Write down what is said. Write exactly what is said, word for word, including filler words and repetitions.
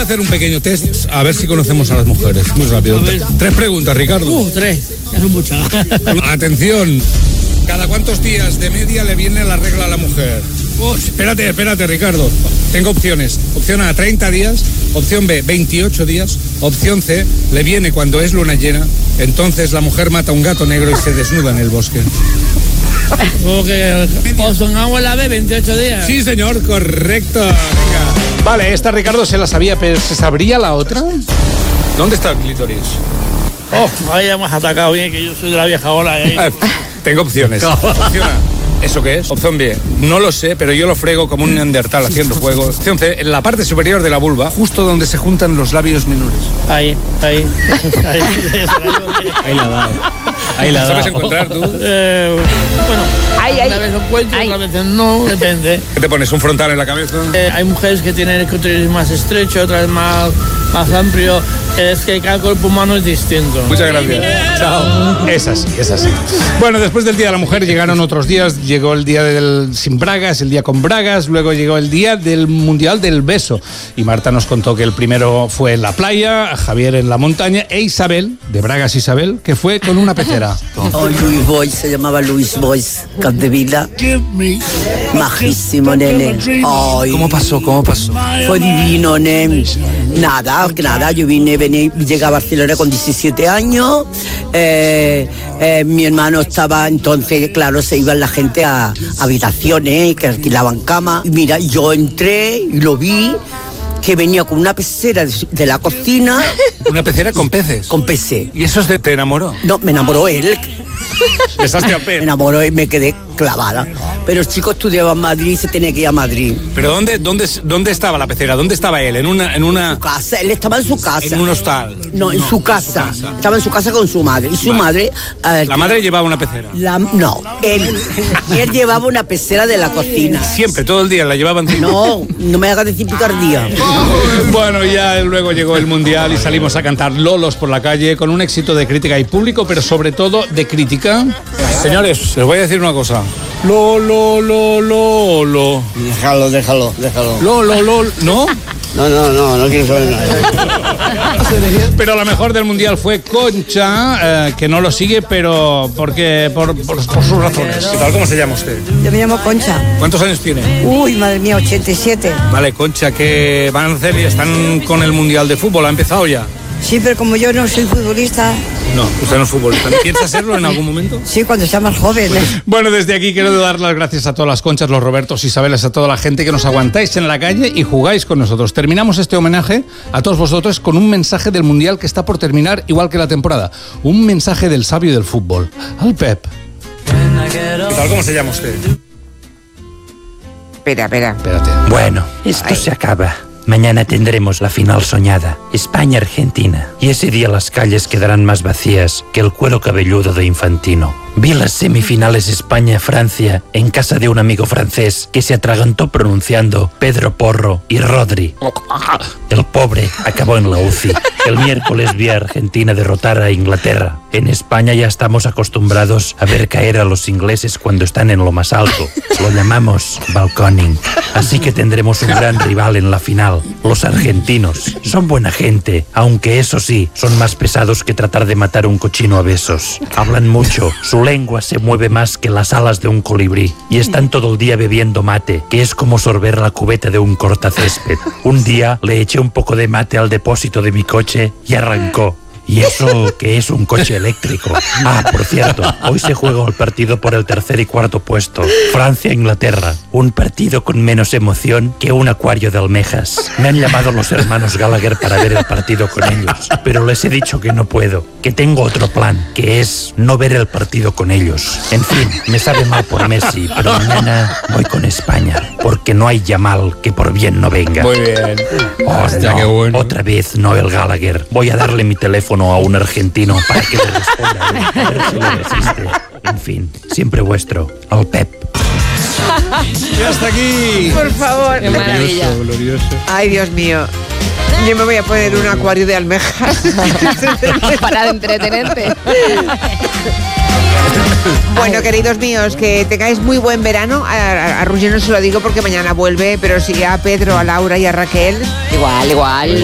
hacer un pequeño test a ver si conocemos a las mujeres. Muy rápido. Tres preguntas, Ricardo. Uh, tres. Ya son muchas. Atención. ¿Cada cuántos días de media le viene la regla a la mujer? Oh, espérate, espérate, Ricardo. Tengo opciones. Opción A, treinta días. Opción B, veintiocho días. Opción C, le viene cuando es luna llena. Entonces la mujer mata a un gato negro y se desnuda en el bosque. Porque Opción A o la B, veintiocho días. Sí, señor, correcto. Venga. Vale, esta Ricardo se la sabía, pero ¿se sabría la otra? ¿Dónde está el clítoris? Oh, ahí hemos atacado bien, que yo soy de la vieja ola. ¿eh? Tengo opciones. Opción A, ¿eso qué es? Opción B, no lo sé, pero yo lo frego como un neandertal haciendo fuego. Opción C, en la parte superior de la vulva, justo donde se juntan los labios menores. Ahí, ahí. Ahí, ahí la da. Ahí la da. ¿Sabes encontrar tú? Eh, bueno, ay, una ay, vez lo encuentro, ay. otra vez no, depende. ¿Qué te pones? ¿Un frontal en la cabeza? Eh, hay mujeres que tienen el clítoris más estrecho, otras más, más amplio. Es que cada cuerpo humano es distinto. Muchas gracias. Chao. Es así, es así. Bueno, después del Día de la Mujer llegaron otros días. Llegó el día del sin bragas, el día con bragas. Luego llegó el día del Mundial del Beso. Y Marta nos contó que el primero fue en la playa, Javier en la montaña e Isabel, de Bragas Isabel, que fue con una pecera. Oh, Luis Boyce, se llamaba Luis Boyce, Capdevila. Majísimo, nene. Ay, ¿Cómo pasó? ¿Cómo pasó? fue divino, nene. Nada, nada, yo vine, vine, llegué a Barcelona con diecisiete años. Eh, eh, mi hermano estaba, entonces, claro, se iban la gente a, a habitaciones que alquilaban cama. Y mira, yo entré y lo vi, que venía con una pecera de, de la cocina. ¿Una pecera con peces? Con peces. ¿Y eso es de, te enamoró? No, me enamoró él. Besaste a Me pez. enamoró y me quedé clavada. Pero el chico estudiaba en Madrid y se tenía que ir a Madrid. ¿Pero dónde, dónde, dónde estaba la pecera? ¿Dónde estaba él? ¿En una...? En una... Su casa, él estaba en su casa. ¿En un hostal? No, en No, su, casa. en su casa. Estaba en su casa con su madre. Y su Vale. madre... eh, La madre llevaba una pecera. la- no, él. Él llevaba una pecera de la cocina. Siempre, todo el día la llevaba encima. No, no me hagas decir picardía. Bueno, ya luego llegó el Mundial y salimos a cantar lolos por la calle con un éxito de crítica y público, pero sobre todo de crítica. Señores, les voy a decir una cosa. Lo, lo, lo, lo, lo. Déjalo, déjalo, déjalo. Lo, lo, lo, ¿no? No, no, no, no quiero saber nada. Pero la mejor del Mundial fue Concha, eh, que no lo sigue, pero porque por, por, por sus razones. ¿Qué tal? ¿Cómo se llama usted? Yo me llamo Concha. ¿Cuántos años tiene? Uy, madre mía, ochenta y siete. Vale, Concha, ¿qué van a hacer? ¿Están con el Mundial de Fútbol? ¿Ha empezado ya? Sí, pero como yo no soy futbolista, No, usted no es futbolista. ¿Piensa serlo en algún momento? sí, cuando sea más joven. Bueno, desde aquí quiero dar las gracias a todas las Conchas, los Robertos, Isabeles, a toda la gente que nos aguantáis en la calle y jugáis con nosotros. Terminamos este homenaje a todos vosotros con un mensaje del Mundial que está por terminar, igual que la temporada. Un mensaje del sabio del fútbol, al Pep. ¿Qué tal? ¿Cómo se llama usted? Espera, espera. Espérate. Bueno, esto Ay. se acaba. Mañana tendremos la final soñada, España-Argentina. Y ese día las calles quedarán más vacías que el cuero cabelludo de Infantino. Vi las semifinales España-Francia en casa de un amigo francés que se atragantó pronunciando Pedro Porro y Rodri. El pobre acabó en la U C I. El miércoles vi a Argentina derrotar a Inglaterra. En España ya estamos acostumbrados a ver caer a los ingleses cuando están en lo más alto. Lo llamamos balconing. Así que tendremos un gran rival en la final. Los argentinos son buena gente, aunque eso sí, son más pesados que tratar de matar un cochino a besos. Hablan mucho, su lengua se mueve más que las alas de un colibrí y están todo el día bebiendo mate, que es como sorber la cubeta de un cortacésped. Un día le eché un poco de mate al depósito de mi coche y arrancó. ¿Y eso que es un coche eléctrico? Ah, por cierto, hoy se juega el partido por el tercer y cuarto puesto. Francia-Inglaterra. Un partido con menos emoción que un acuario de almejas. Me han llamado los hermanos Gallagher para ver el partido con ellos, pero les he dicho que no puedo, que tengo otro plan, que es no ver el partido con ellos. En fin, me sabe mal por Messi, pero mañana voy con España, porque no hay Yamal que por bien no venga. Muy bien. Oh, Hostia, no, qué bueno. otra vez Noel Gallagher. Voy a darle mi teléfono a un argentino para que le responda, a ver si lo resiste. En fin, siempre vuestro, al Pep. Y hasta aquí. Por favor. Qué maravilla. Glorioso, glorioso. Ay, Dios mío. Yo me voy a poner un acuario de almejas. Para entretenerte. Bueno, queridos míos, que tengáis muy buen verano. A, a, a Roger no se lo digo porque mañana vuelve, pero sí a Pedro, a Laura y a Raquel. Igual, igual.